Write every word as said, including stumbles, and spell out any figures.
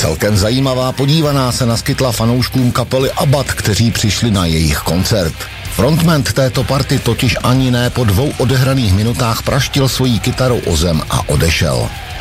Celkem zajímavá podívaná se naskytla fanouškům kapely Abbat, kteří přišli na jejich koncert. Frontman této party totiž ani ne po dvou odehraných minutách praštil svojí kytarou o zem a odešel.